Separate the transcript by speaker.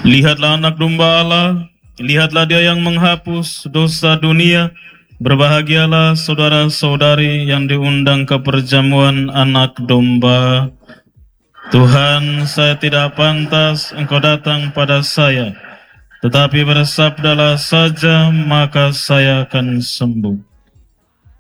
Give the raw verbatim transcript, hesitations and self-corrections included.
Speaker 1: Lihatlah anak domba Allah, lihatlah dia yang menghapus dosa dunia. Berbahagialah saudara-saudari yang diundang ke perjamuan anak domba. Tuhan, saya tidak pantas Engkau datang pada saya, tetapi bersabdalah saja maka saya akan sembuh.